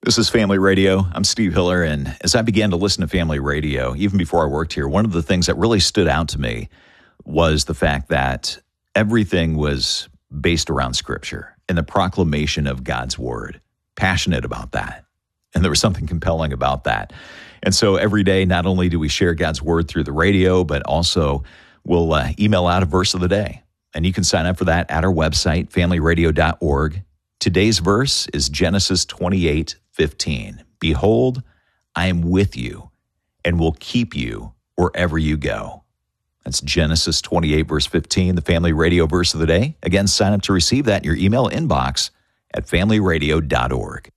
This is Family Radio. I'm Steve Hiller, and as I began to listen to Family Radio, even before I worked here, one of the things that really stood out to me was the fact that everything was based around Scripture and the proclamation of God's Word. Passionate about that. And there was something compelling about that. And so every day, not only do we share God's Word through the radio, but also we'll email out a verse of the day. And you can sign up for that at our website, familyradio.org. Today's verse is Genesis 28:15. Behold, I am with you and will keep you wherever you go. That's Genesis 28, verse 15, the Family Radio verse of the day. Again, sign up to receive that in your email inbox at familyradio.org.